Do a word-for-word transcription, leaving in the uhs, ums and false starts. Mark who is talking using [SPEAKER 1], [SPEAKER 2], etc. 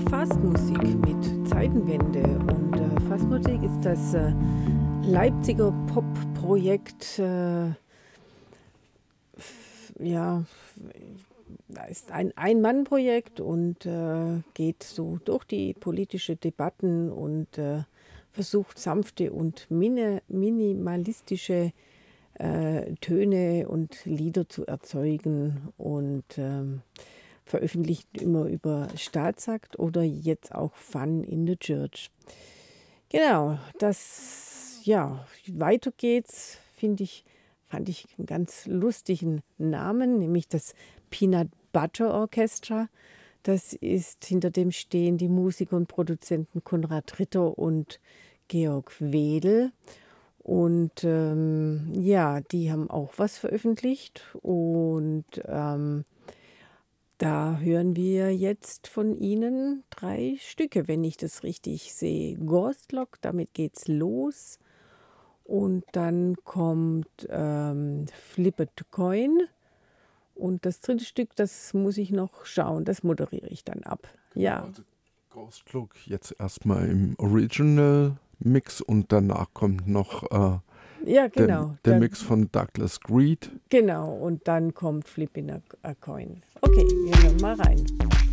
[SPEAKER 1] Fastmusik mit Zeitenwende. Und äh, Fastmusik ist das äh, Leipziger Pop-Projekt. Äh, f- ja, da ist ein Ein-Mann-Projekt und äh, geht so durch die politische Debatten und äh, versucht sanfte und mini minimalistische äh, Töne und Lieder zu erzeugen und ähm, veröffentlicht immer über Staatsakt oder jetzt auch Fun in the Church. Genau, das, ja, weiter geht's, finde ich, fand ich einen ganz lustigen Namen, nämlich das Peanut Butter Orchestra. Das ist, hinter dem stehen die Musiker und Produzenten Konrad Ritter und Georg Wedel. Und ähm, ja, die haben auch was veröffentlicht. Und ähm, da hören wir jetzt von ihnen drei Stücke, wenn ich das richtig sehe. Ghostlock, damit geht's los. Und dann kommt ähm, Flip a Coin. Und das dritte Stück, das muss ich noch schauen, das moderiere ich dann ab.
[SPEAKER 2] Genau,
[SPEAKER 1] Ja,
[SPEAKER 2] also Ghostlook jetzt erstmal im Original Mix und danach kommt noch äh,
[SPEAKER 1] ja,
[SPEAKER 2] der,
[SPEAKER 1] genau.
[SPEAKER 2] der
[SPEAKER 1] Dann,
[SPEAKER 2] Mix von Douglas Greed.
[SPEAKER 1] genau, und dann kommt Flip in a, a Coin. Okay, wir hören mal rein.